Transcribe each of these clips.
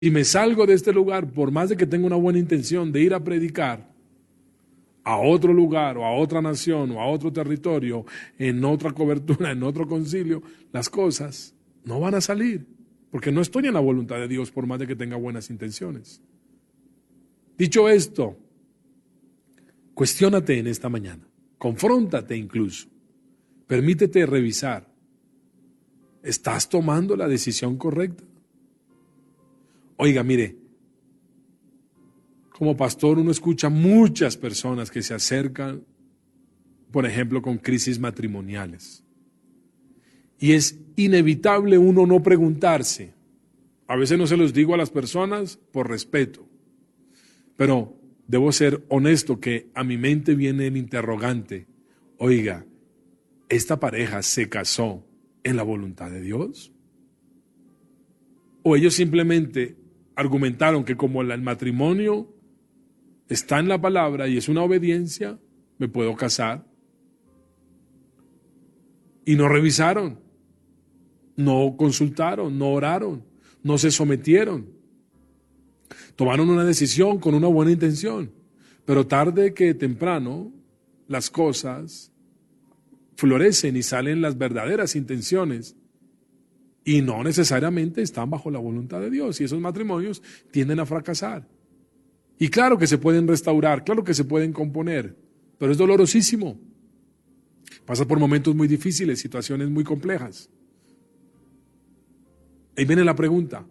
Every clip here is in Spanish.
y me salgo de este lugar, por más de que tenga una buena intención de ir a predicar a otro lugar o a otra nación o a otro territorio, en otra cobertura, en otro concilio, las cosas no van a salir, porque no estoy en la voluntad de Dios por más de que tenga buenas intenciones. Dicho esto, cuestiónate en esta mañana, confróntate incluso, permítete revisar. ¿Estás tomando la decisión correcta? Oiga, mire, como pastor uno escucha muchas personas que se acercan, por ejemplo, con crisis matrimoniales. Y es inevitable uno no preguntarse. A veces no se los digo a las personas por respeto, pero debo ser honesto que a mi mente viene el interrogante. Oiga, ¿esta pareja se casó en la voluntad de Dios? ¿O ellos simplemente argumentaron que como el matrimonio está en la palabra y es una obediencia, me puedo casar? Y no revisaron, no consultaron, no oraron, no se sometieron. Tomaron una decisión con una buena intención, pero tarde que temprano las cosas florecen y salen las verdaderas intenciones y no necesariamente están bajo la voluntad de Dios, y esos matrimonios tienden a fracasar. Y claro que se pueden restaurar, claro que se pueden componer, pero es dolorosísimo. Pasa por momentos muy difíciles, situaciones muy complejas. Ahí viene la pregunta.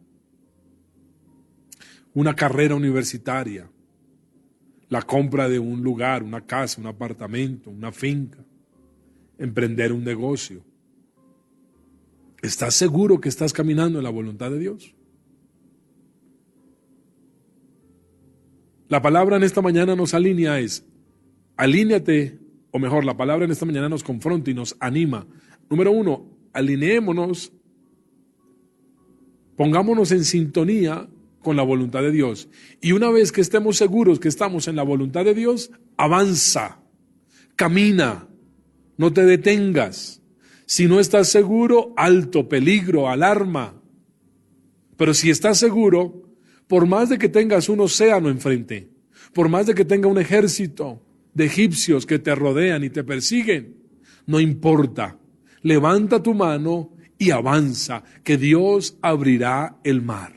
Una carrera universitaria, la compra de un lugar, una casa, un apartamento, una finca, emprender un negocio. ¿Estás seguro que estás caminando en la voluntad de Dios? La palabra en esta mañana nos alinea alíneate, o mejor, la palabra en esta mañana nos confronta y nos anima. Número 1, alineémonos, pongámonos en sintonía con la voluntad de Dios. Y una vez que estemos seguros que estamos en la voluntad de Dios, avanza, camina, no te detengas. Si no estás seguro, alto, peligro, alarma. Pero si estás seguro, por más de que tengas un océano enfrente, por más de que tenga un ejército de egipcios que te rodean y te persiguen, no importa. Levanta tu mano y avanza, que Dios abrirá el mar.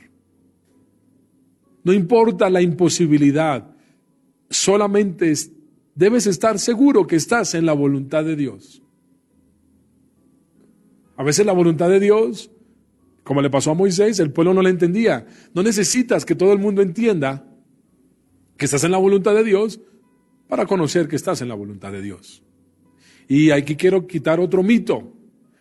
No importa la imposibilidad, solamente debes estar seguro que estás en la voluntad de Dios. A veces la voluntad de Dios, como le pasó a Moisés, el pueblo no la entendía. No necesitas que todo el mundo entienda que estás en la voluntad de Dios para conocer que estás en la voluntad de Dios. Y aquí quiero quitar otro mito.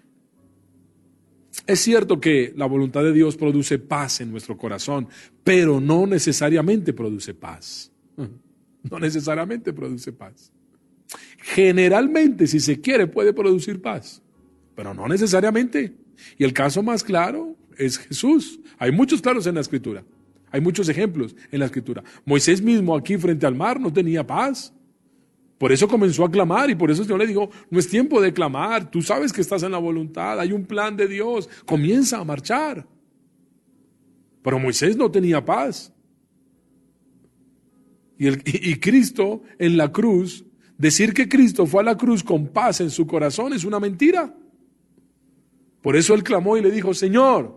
Es cierto que la voluntad de Dios produce paz en nuestro corazón, pero no necesariamente produce paz. No necesariamente produce paz. Generalmente, si se quiere, puede producir paz, pero no necesariamente. Y el caso más claro es Jesús. Hay muchos claros en la Escritura. Hay muchos ejemplos en la Escritura. Moisés mismo aquí frente al mar no tenía paz. Por eso comenzó a clamar y por eso el Señor le dijo, no es tiempo de clamar, tú sabes que estás en la voluntad, hay un plan de Dios, comienza a marchar. Pero Moisés no tenía paz. Y Cristo en la cruz, decir que Cristo fue a la cruz con paz en su corazón es una mentira. Por eso él clamó y le dijo, Señor,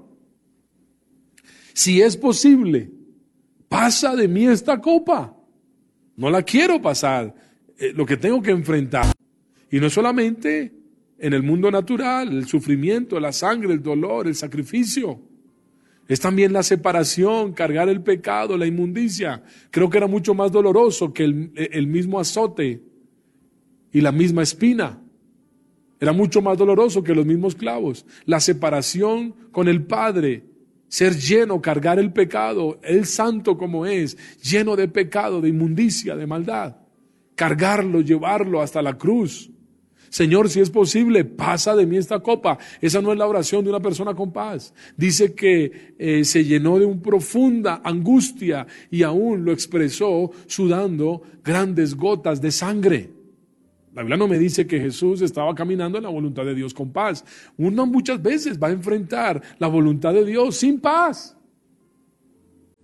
si es posible, pasa de mí esta copa. No la quiero pasar. Lo que tengo que enfrentar, y no solamente en el mundo natural, el sufrimiento, la sangre, el dolor, el sacrificio, es también la separación, cargar el pecado, la inmundicia. Creo que era mucho más doloroso que el mismo azote y la misma espina. Era mucho más doloroso que los mismos clavos. La separación con el Padre, ser lleno, cargar el pecado, Él santo como es, lleno de pecado, de inmundicia, de maldad. Cargarlo, llevarlo hasta la cruz. Señor, si es posible, pasa de mí esta copa. Esa no es la oración de una persona con paz. Dice que se llenó de una profunda angustia y aún lo expresó sudando grandes gotas de sangre. La Biblia no me dice que Jesús estaba caminando en la voluntad de Dios con paz. Uno muchas veces va a enfrentar la voluntad de Dios sin paz.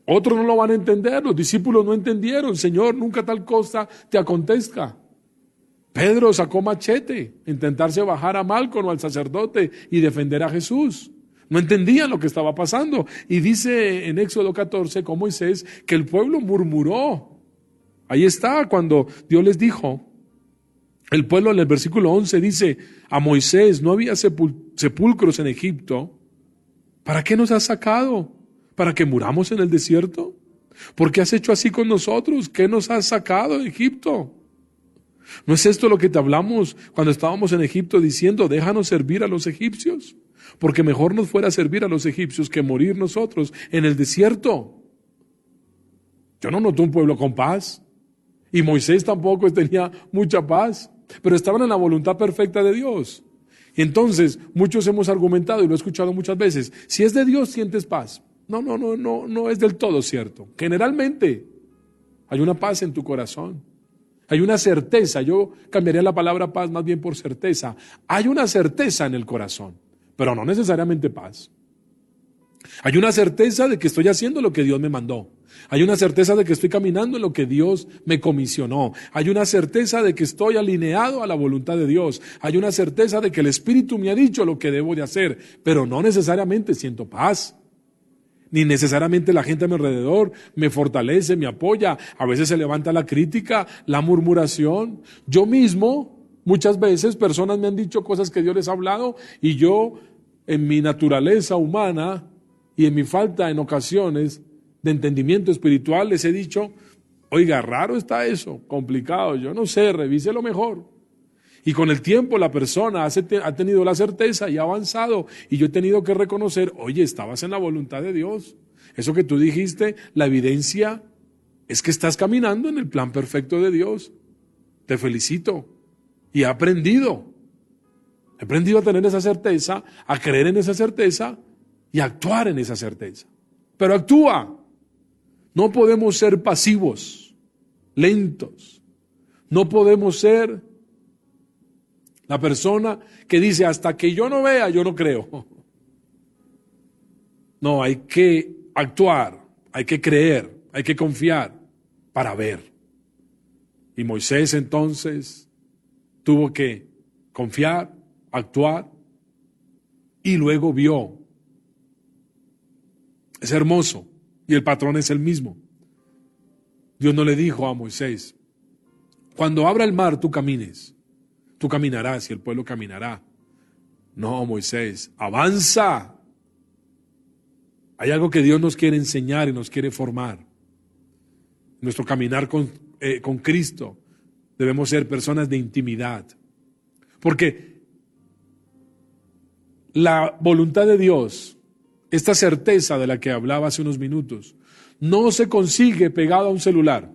Otros no lo van a entender, los discípulos no entendieron. Señor, nunca tal cosa te acontezca. Pedro sacó machete, intentarse bajar a Malco o al sacerdote y defender a Jesús. No entendían lo que estaba pasando. Y dice en Éxodo 14 con Moisés que el pueblo murmuró. Ahí está cuando Dios les dijo. El pueblo en el versículo 11 dice a Moisés, no había sepulcros en Egipto. ¿Para qué nos has sacado? ¿Para que muramos en el desierto? ¿Por qué has hecho así con nosotros? ¿Qué nos has sacado de Egipto? ¿No es esto lo que te hablamos cuando estábamos en Egipto diciendo, déjanos servir a los egipcios? Porque mejor nos fuera servir a los egipcios que morir nosotros en el desierto. Yo no noto un pueblo con paz. Y Moisés tampoco tenía mucha paz. Pero estaban en la voluntad perfecta de Dios. Y entonces muchos hemos argumentado, y lo he escuchado muchas veces, si es de Dios sientes paz. No es del todo cierto. Generalmente hay una paz en tu corazón. Hay una certeza, yo cambiaría la palabra paz más bien por certeza. Hay una certeza en el corazón, pero no necesariamente paz. Hay una certeza de que estoy haciendo lo que Dios me mandó. Hay una certeza de que estoy caminando en lo que Dios me comisionó. Hay una certeza de que estoy alineado a la voluntad de Dios. Hay una certeza de que el Espíritu me ha dicho lo que debo de hacer, pero no necesariamente siento paz. Ni necesariamente la gente a mi alrededor me fortalece, me apoya. A veces se levanta la crítica, la murmuración. Yo mismo, muchas veces, personas me han dicho cosas que Dios les ha hablado y yo, en mi naturaleza humana y en mi falta en ocasiones de entendimiento espiritual, les he dicho, oiga, raro está eso, complicado, yo no sé, revíselo mejor. Y con el tiempo la persona ha tenido la certeza y ha avanzado. Y yo he tenido que reconocer, oye, estabas en la voluntad de Dios. Eso que tú dijiste, la evidencia es que estás caminando en el plan perfecto de Dios. Te felicito. Y he aprendido. He aprendido a tener esa certeza, a creer en esa certeza y a actuar en esa certeza. Pero actúa. No podemos ser pasivos, lentos. No podemos ser la persona que dice, hasta que yo no vea, yo no creo. No, hay que actuar, hay que creer, hay que confiar para ver. Y Moisés entonces tuvo que confiar, actuar y luego vio. Es hermoso y el patrón es el mismo. Dios no le dijo a Moisés, cuando abra el mar tú camines. Tú caminarás y el pueblo caminará. No, Moisés, avanza. Hay algo que Dios nos quiere enseñar y nos quiere formar. Nuestro caminar con Cristo debemos ser personas de intimidad. Porque la voluntad de Dios, esta certeza de la que hablaba hace unos minutos, no se consigue pegado a un celular.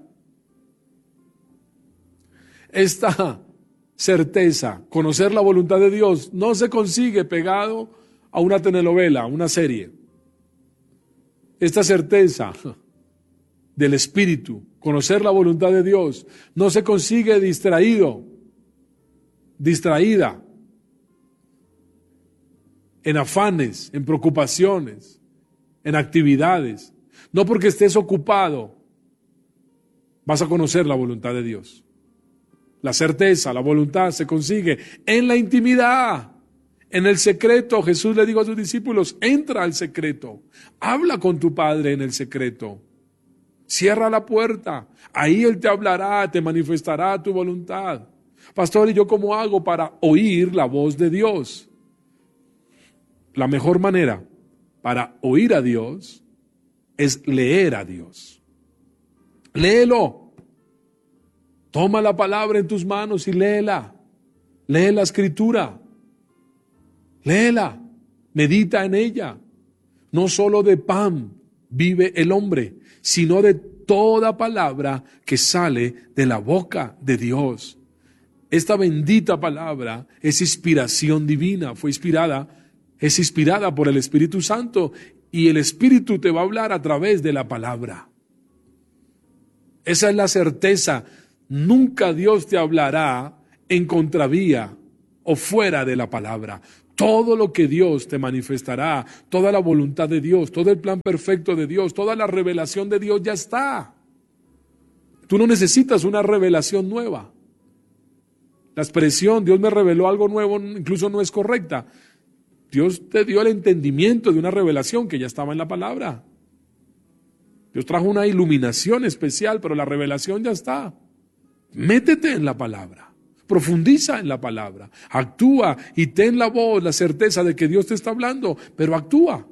Esta certeza, conocer la voluntad de Dios, no se consigue pegado a una telenovela, a una serie. Esta certeza del Espíritu, conocer la voluntad de Dios, no se consigue distraída, en afanes, en preocupaciones, en actividades. No porque estés ocupado vas a conocer la voluntad de Dios. La certeza, la voluntad se consigue en la intimidad, en el secreto. Jesús le dijo a sus discípulos, entra al secreto, habla con tu Padre en el secreto, cierra la puerta, ahí Él te hablará, te manifestará tu voluntad. Pastor, ¿y yo cómo hago para oír la voz de Dios? La mejor manera para oír a Dios es leer a Dios. Léelo. Toma la palabra en tus manos y léela. Lee la escritura. Léela. Medita en ella. No solo de pan vive el hombre, sino de toda palabra que sale de la boca de Dios. Esta bendita palabra es inspiración divina, es inspirada por el Espíritu Santo y el Espíritu te va a hablar a través de la palabra. Esa es la certeza. Nunca Dios te hablará en contravía o fuera de la palabra. Todo lo que Dios te manifestará, toda la voluntad de Dios, todo el plan perfecto de Dios, toda la revelación de Dios ya está. Tú no necesitas una revelación nueva. La expresión Dios me reveló algo nuevo incluso no es correcta. Dios te dio el entendimiento de una revelación que ya estaba en la palabra. Dios trajo una iluminación especial, pero la revelación ya está. Métete en la palabra. Profundiza en la palabra, actúa y ten la voz, la certeza de que Dios te está hablando, pero actúa.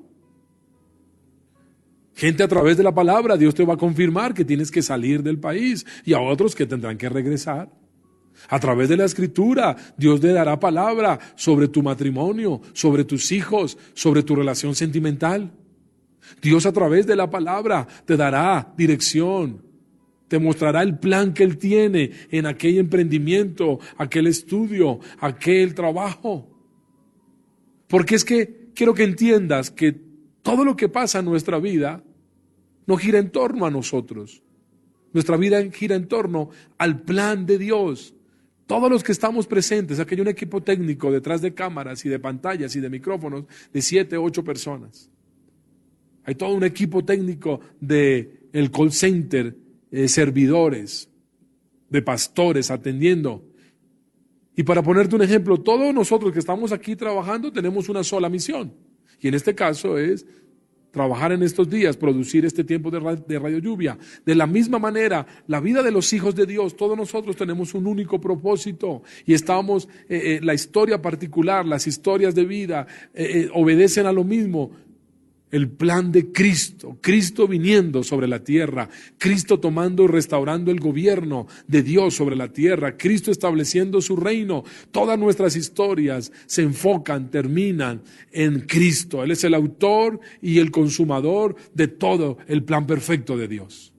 Gente, a través de la palabra, Dios te va a confirmar que tienes que salir del país y a otros que tendrán que regresar. A través de la escritura, Dios te dará palabra sobre tu matrimonio, sobre tus hijos, sobre tu relación sentimental. Dios a través de la palabra te dará dirección. Te mostrará el plan que Él tiene en aquel emprendimiento, aquel estudio, aquel trabajo. Porque es que quiero que entiendas que todo lo que pasa en nuestra vida no gira en torno a nosotros. Nuestra vida gira en torno al plan de Dios. Todos los que estamos presentes, aquí hay un equipo técnico detrás de cámaras y de pantallas y de micrófonos de 7, 8 personas. Hay todo un equipo técnico del call center, servidores, de pastores atendiendo. Y para ponerte un ejemplo, todos nosotros que estamos aquí trabajando tenemos una sola misión. Y en este caso es trabajar en estos días, producir este tiempo de Radio Lluvia. De la misma manera, la vida de los hijos de Dios, todos nosotros tenemos un único propósito. Y estamos, la historia particular, las historias de vida, obedecen a lo mismo. El plan de Cristo, Cristo viniendo sobre la tierra, Cristo tomando y restaurando el gobierno de Dios sobre la tierra, Cristo estableciendo su reino. Todas nuestras historias se enfocan, terminan en Cristo. Él es el autor y el consumador de todo el plan perfecto de Dios.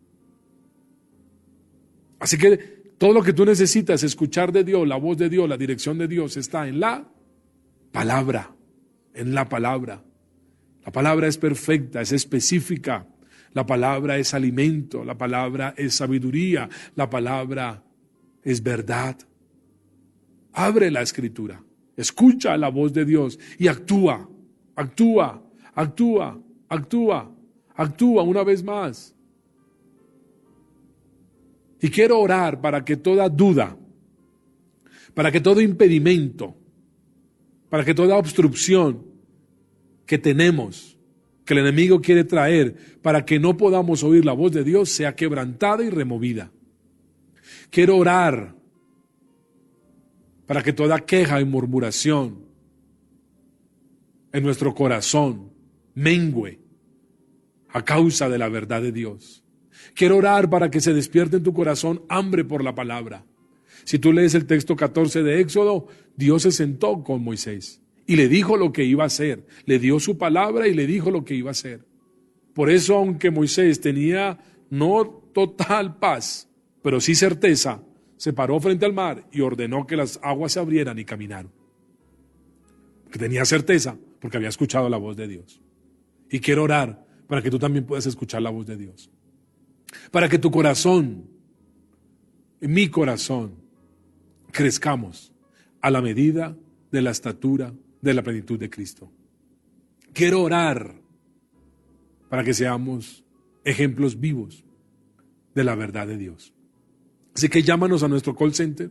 Así que todo lo que tú necesitas escuchar de Dios, la voz de Dios, la dirección de Dios está en la palabra, en la palabra. La palabra es perfecta, es específica, la palabra es alimento, la palabra es sabiduría, la palabra es verdad. Abre la escritura, escucha la voz de Dios y actúa, actúa, actúa, actúa, actúa una vez más. Y quiero orar para que toda duda, para que todo impedimento, para que toda obstrucción que tenemos, que el enemigo quiere traer para que no podamos oír la voz de Dios, sea quebrantada y removida. Quiero orar para que toda queja y murmuración en nuestro corazón mengüe a causa de la verdad de Dios. Quiero orar para que se despierte en tu corazón hambre por la palabra. Si tú lees el texto 14 de Éxodo, Dios se sentó con Moisés y le dijo lo que iba a hacer, le dio su palabra y le dijo lo que iba a hacer. Por eso, aunque Moisés tenía no total paz, pero sí certeza, se paró frente al mar y ordenó que las aguas se abrieran y caminaron. Porque tenía certeza, porque había escuchado la voz de Dios. Y quiero orar para que tú también puedas escuchar la voz de Dios. Para que tu corazón, mi corazón, crezcamos a la medida de la estatura de la plenitud de Cristo. Quiero orar para que seamos ejemplos vivos de la verdad de Dios. Así que llámanos a nuestro call center.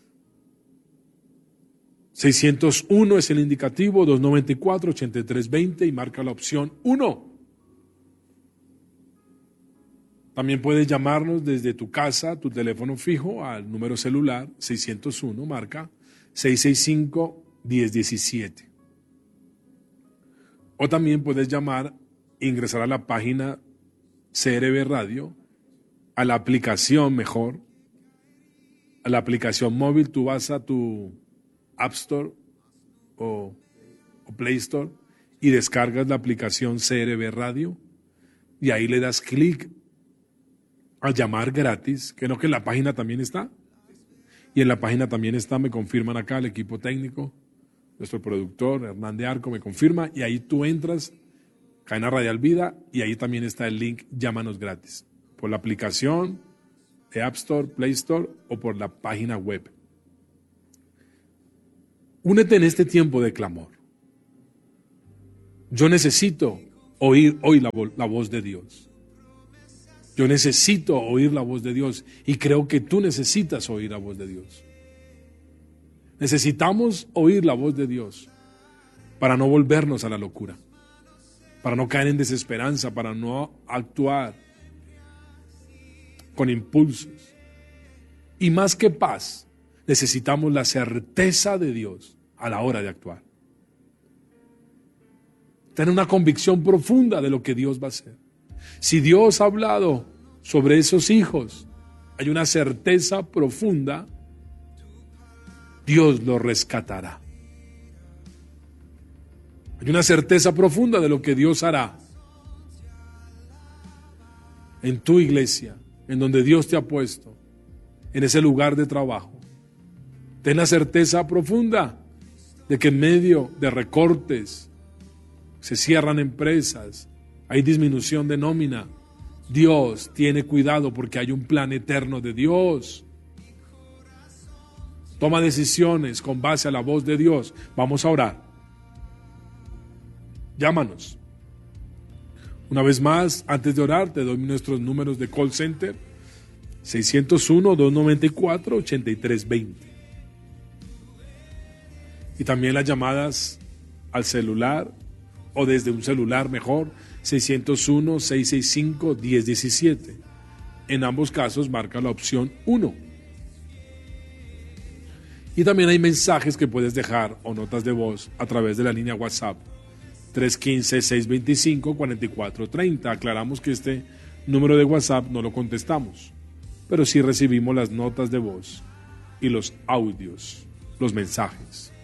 601 es el indicativo, 294-8320 y marca la opción 1. También puedes llamarnos desde tu casa, tu teléfono fijo, al número celular 601, marca 665-1017. O también puedes llamar, ingresar a la página CRB Radio, a la aplicación mejor, a la aplicación móvil. Tú vas a tu App Store o Play Store y descargas la aplicación CRB Radio y ahí le das clic a llamar gratis, que no, que en la página también está. Y en la página también está, me confirman acá el equipo técnico, nuestro productor Hernán de Arco me confirma, y ahí tú entras, Cadena Radial Vida, y ahí también está el link Llámanos gratis, por la aplicación de App Store, Play Store o por la página web. Únete en este tiempo de clamor. Yo necesito oír hoy la voz de Dios. Yo necesito oír la voz de Dios y creo que tú necesitas oír la voz de Dios. Necesitamos oír la voz de Dios para no volvernos a la locura, para no caer en desesperanza, para no actuar con impulsos. Y más que paz, necesitamos la certeza de Dios a la hora de actuar. Tener una convicción profunda de lo que Dios va a hacer. Si Dios ha hablado sobre esos hijos, hay una certeza profunda, Dios los rescatará. Hay una certeza profunda de lo que Dios hará en tu iglesia, en donde Dios te ha puesto, en ese lugar de trabajo. Ten la certeza profunda de que en medio de recortes, se cierran empresas, hay disminución de nómina, Dios tiene cuidado porque hay un plan eterno de Dios. Toma decisiones con base a la voz de Dios. Vamos a orar. Llámanos. Una vez más, antes de orar, te doy nuestros números de call center: 601-294-8320. Y también las llamadas al celular, o desde un celular mejor, 601-665-1017. En ambos casos marca la opción 1. Y también hay mensajes que puedes dejar o notas de voz a través de la línea WhatsApp 315-625-4430. Aclaramos que este número de WhatsApp no lo contestamos, pero sí recibimos las notas de voz y los audios, los mensajes.